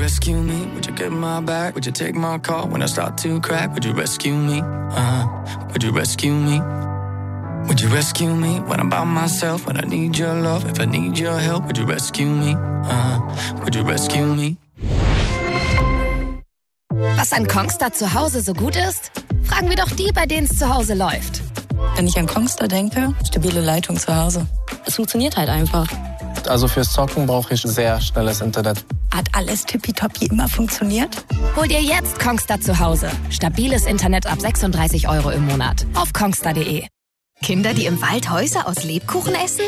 rescue me? Would you get my back? Would you take my call when I start to crack? Would you rescue me? Would you rescue me? Would you rescue me when I'm by myself? When I need your love, if I need your help, would you rescue me? Would you rescue me? Was an Kongstar zu Hause so gut ist? Fragen wir doch die, bei denen es zu Hause läuft. Wenn ich an Kongstar denke, stabile Leitung zu Hause. Es funktioniert halt einfach. Also fürs Zocken brauche ich sehr schnelles Internet. Hat alles tippitoppi immer funktioniert? Hol dir jetzt Kongstar zu Hause. Stabiles Internet ab 36 € im Monat. Auf kongstar.de. Kinder, die im Wald Häuser aus Lebkuchen essen?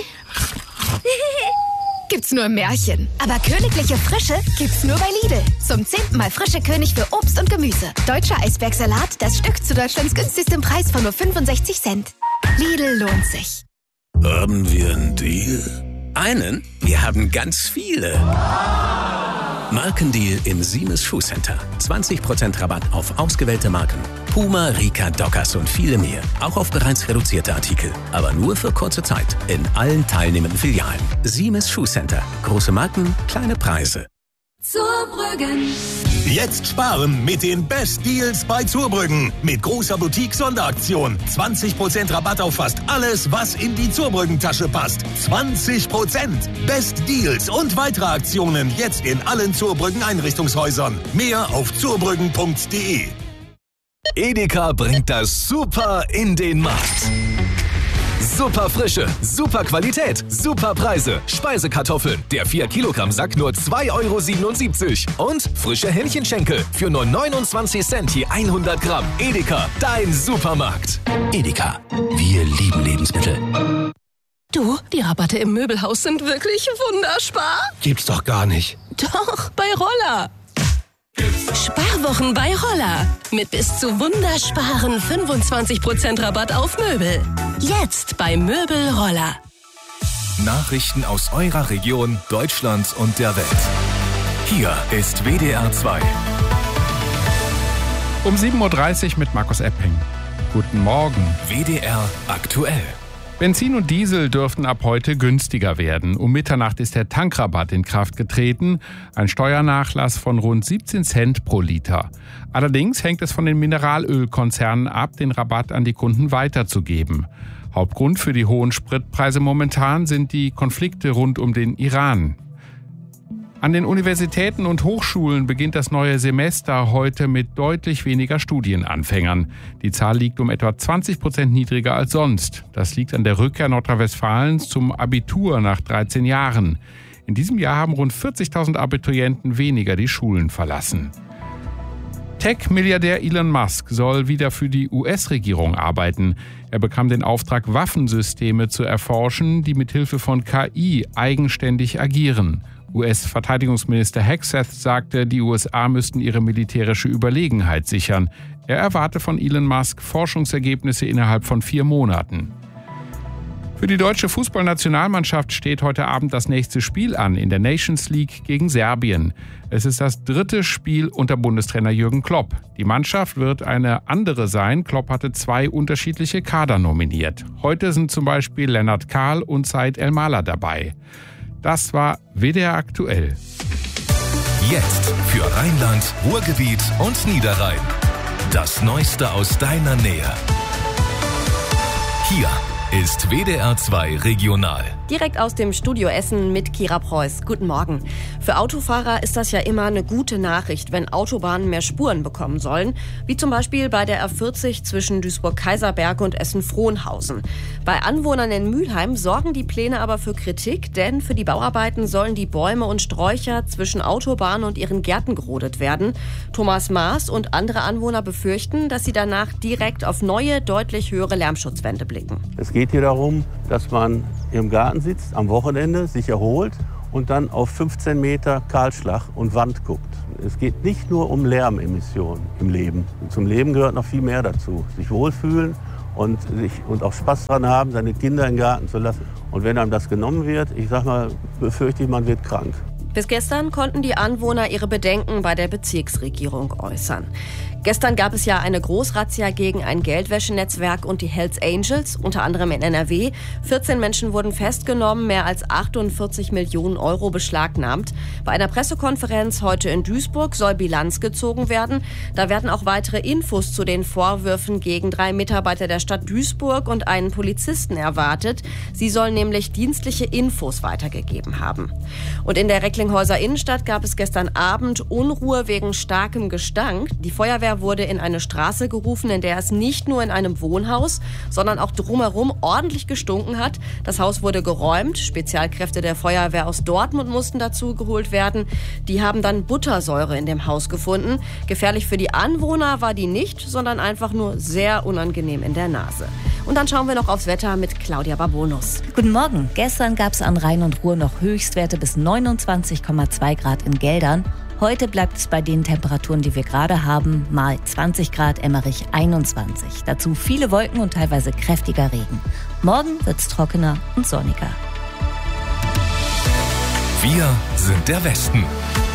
Gibt's nur im Märchen. Aber königliche Frische gibt's nur bei Lidl. Zum 10. Mal frische König für Obst und Gemüse. Deutscher Eisbergsalat, das Stück zu Deutschlands günstigstem Preis von nur 65 Cent. Lidl lohnt sich. Haben wir einen Deal? Einen? Wir haben ganz viele. Markendeal im Siemens Schuhcenter. 20% Rabatt auf ausgewählte Marken. Puma, Rika, Dockers und viele mehr. Auch auf bereits reduzierte Artikel. Aber nur für kurze Zeit. In allen teilnehmenden Filialen. Siemens Schuhcenter. Große Marken, kleine Preise. Zurbrüggen. Jetzt sparen mit den Best Deals bei Zurbrüggen. Mit großer Boutique-Sonderaktion. 20% Rabatt auf fast alles, was in die Zurbrüggen-Tasche passt. 20%. Best Deals und weitere Aktionen jetzt in allen Zurbrüggen-Einrichtungshäusern. Mehr auf zurbrüggen.de. Edeka bringt das Super in den Markt. Super Frische, super Qualität, super Preise. Speisekartoffeln, der 4-Kilogramm-Sack nur 2,77 € und frische Hähnchenschenkel für nur 29 Cent je 100 Gramm. Edeka, dein Supermarkt. Edeka, wir lieben Lebensmittel. Du, die Rabatte im Möbelhaus sind wirklich wunderspar. Gibt's doch gar nicht. Doch, bei Roller. Sparwochen bei Roller. Mit bis zu wundersparen 25% Rabatt auf Möbel. Jetzt bei Möbel Roller. Nachrichten aus eurer Region, Deutschland und der Welt. Hier ist WDR 2. Um 7:30 Uhr mit Markus Epping. Guten Morgen. WDR aktuell. Benzin und Diesel dürften ab heute günstiger werden. Um Mitternacht ist der Tankrabatt in Kraft getreten. Ein Steuernachlass von rund 17 Cent pro Liter. Allerdings hängt es von den Mineralölkonzernen ab, den Rabatt an die Kunden weiterzugeben. Hauptgrund für die hohen Spritpreise momentan sind die Konflikte rund um den Iran. An den Universitäten und Hochschulen beginnt das neue Semester heute mit deutlich weniger Studienanfängern. Die Zahl liegt um etwa 20% niedriger als sonst. Das liegt an der Rückkehr Nordrhein-Westfalens zum Abitur nach 13 Jahren. In diesem Jahr haben rund 40.000 Abiturienten weniger die Schulen verlassen. Tech-Milliardär Elon Musk soll wieder für die US-Regierung arbeiten. Er bekam den Auftrag, Waffensysteme zu erforschen, die mithilfe von KI eigenständig agieren. US-Verteidigungsminister Hegseth sagte, die USA müssten ihre militärische Überlegenheit sichern. Er erwarte von Elon Musk Forschungsergebnisse innerhalb von 4 Monaten. Für die deutsche Fußballnationalmannschaft steht heute Abend das nächste Spiel an in der Nations League gegen Serbien. Es ist das 3. Spiel unter Bundestrainer Jürgen Klopp. Die Mannschaft wird eine andere sein. Klopp hatte 2 unterschiedliche Kader nominiert. Heute sind zum Beispiel Lennart Kahl und Said Elmalah dabei. Das war WDR aktuell. Jetzt für Rheinland, Ruhrgebiet und Niederrhein. Das Neueste aus deiner Nähe. Hier ist WDR 2 Regional. Direkt aus dem Studio Essen mit Kira Preuß. Guten Morgen. Für Autofahrer ist das ja immer eine gute Nachricht, wenn Autobahnen mehr Spuren bekommen sollen. Wie zum Beispiel bei der R40 zwischen Duisburg-Kaiserberg und Essen-Frohnhausen. Bei Anwohnern in Mülheim sorgen die Pläne aber für Kritik, denn für die Bauarbeiten sollen die Bäume und Sträucher zwischen Autobahnen und ihren Gärten gerodet werden. Thomas Maas und andere Anwohner befürchten, dass sie danach direkt auf neue, deutlich höhere Lärmschutzwände blicken. Es geht hier darum, dass man im Garten sitzt, am Wochenende sich erholt und dann auf 15 Meter Kahlschlag und Wand guckt. Es geht nicht nur um Lärmemissionen im Leben. Zum Leben gehört noch viel mehr dazu. Sich wohlfühlen und auch Spaß daran haben, seine Kinder im Garten zu lassen. Und wenn einem das genommen wird, ich sag mal, befürchte ich, man wird krank. Bis gestern konnten die Anwohner ihre Bedenken bei der Bezirksregierung äußern. Gestern gab es ja eine Großrazzia gegen ein Geldwäschenetzwerk und die Hells Angels, unter anderem in NRW. 14 Menschen wurden festgenommen, mehr als 48 Millionen Euro beschlagnahmt. Bei einer Pressekonferenz heute in Duisburg soll Bilanz gezogen werden. Da werden auch weitere Infos zu den Vorwürfen gegen 3 Mitarbeiter der Stadt Duisburg und einen Polizisten erwartet. Sie sollen nämlich dienstliche Infos weitergegeben haben. Und in der Recklinghäuser Innenstadt gab es gestern Abend Unruhe wegen starkem Gestank. Die Feuerwehr wurde in eine Straße gerufen, in der es nicht nur in einem Wohnhaus, sondern auch drumherum ordentlich gestunken hat. Das Haus wurde geräumt. Spezialkräfte der Feuerwehr aus Dortmund mussten dazu geholt werden. Die haben dann Buttersäure in dem Haus gefunden. Gefährlich für die Anwohner war die nicht, sondern einfach nur sehr unangenehm in der Nase. Und dann schauen wir noch aufs Wetter mit Claudia Babonus. Guten Morgen. Gestern gab es an Rhein und Ruhr noch Höchstwerte bis 29,2 Grad in Geldern. Heute bleibt es bei den Temperaturen, die wir gerade haben, mal 20 Grad, Emmerich 21. Dazu viele Wolken und teilweise kräftiger Regen. Morgen wird es trockener und sonniger. Wir sind der Westen.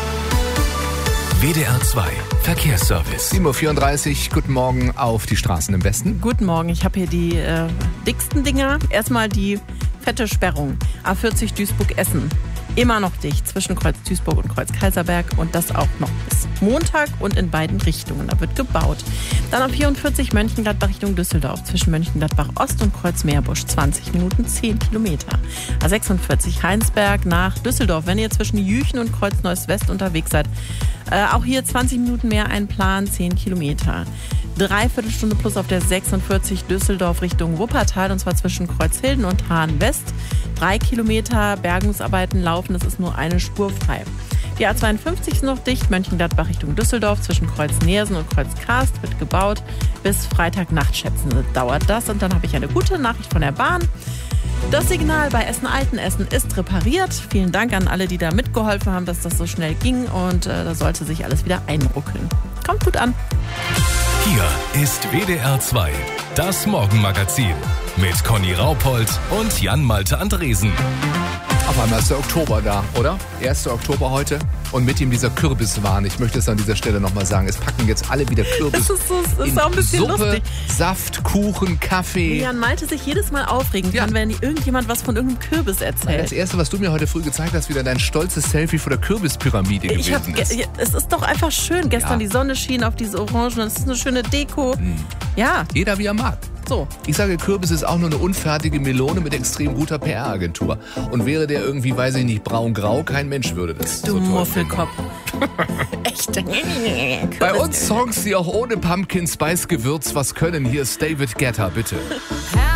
WDR 2 Verkehrsservice. 7.34 Uhr, guten Morgen auf die Straßen im Westen. Guten Morgen, ich habe hier die dicksten Dinger. Erstmal die fette Sperrung. A40 Duisburg-Essen. Immer noch dicht zwischen Kreuz Duisburg und Kreuz Kaiserberg und das auch noch bis Montag und in beiden Richtungen. Da wird gebaut. Dann A44 Mönchengladbach Richtung Düsseldorf zwischen Mönchengladbach Ost und Kreuz Meerbusch 20 Minuten 10 Kilometer. A46 Heinsberg nach Düsseldorf, wenn ihr zwischen Jüchen und Kreuz Neuss West unterwegs seid. Auch hier 20 Minuten mehr einplanen, 10 Kilometer. Dreiviertel Stunde plus auf der 46 Düsseldorf Richtung Wuppertal und zwar zwischen Kreuzhilden und Hahn West. 3 Kilometer Bergungsarbeiten laufen, es ist nur eine Spur frei. Die A52 ist noch dicht, Mönchengladbach Richtung Düsseldorf zwischen Kreuz Neersen und Kreuz Karst wird gebaut. Bis Freitagnacht schätzen dauert das. Und dann habe ich eine gute Nachricht von der Bahn. Das Signal bei Essen-Altenessen ist repariert. Vielen Dank an alle, die da mitgeholfen haben, dass das so schnell ging. Und da sollte sich alles wieder einruckeln. Kommt gut an. Hier ist WDR 2, das Morgenmagazin mit Conny Raupold und Jan-Malte Andresen. Auf einmal ist der Oktober da, oder? 1. Oktober heute und mit ihm dieser Kürbiswahn. Ich möchte es an dieser Stelle nochmal sagen. Es packen jetzt alle wieder Kürbis. Das ist auch ein bisschen Suppe, lustig. Saft, Kuchen, Kaffee. Wie Jan-Malte sich jedes Mal aufregen kann, wenn irgendjemand was von irgendeinem Kürbis erzählt. Das Erste, was du mir heute früh gezeigt hast, wieder dein stolzes Selfie vor der Kürbispyramide gewesen ist. Es ist doch einfach schön. Gestern die Sonne schien auf diese Orangen. Das ist eine schöne Deko. Ja. Jeder wie er mag. So. Ich sage, Kürbis ist auch nur eine unfertige Melone mit extrem guter PR-Agentur. Und wäre der irgendwie, weiß ich nicht, braun-grau, kein Mensch würde das Du so toll Muffelkopf. Echt. Bei uns Songs, die auch ohne Pumpkin Spice Gewürz was können. Hier ist David Guetta, bitte.